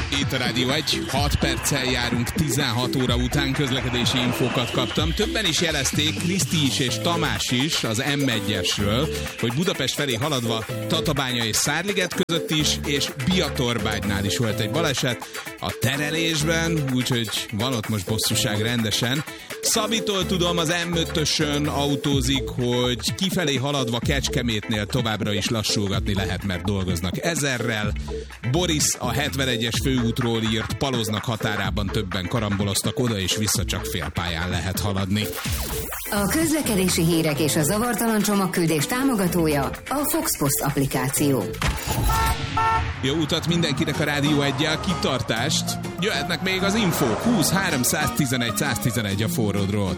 Itt a Rádió 1, 6 perccel járunk 16 óra után, közlekedési infókat kaptam. Többen is jelezték, Kriszti is és Tamás is az M1-esről, hogy Budapest felé haladva Tatabánya és Szárliget között is, és Biatorbágynál is volt egy baleset a terelésben, úgyhogy van ott most bosszúság rendesen. Szabitól tudom, az M5-ösön autózik, hogy kifelé haladva Kecskemétnél továbbra is lassulgatni lehet, mert dolgoznak ezerrel. Boris a 71-es főútról írt, Paloznak határában többen karamboloztak, oda és vissza csak félpályán lehet haladni. A közlekedési hírek és a zavartalan csomagküldés támogatója a Foxpost applikáció. Jó utat mindenkinek a Rádió 1-jel, kitartást! Jöhetnek még az infók, 20 311 111 a forró drót.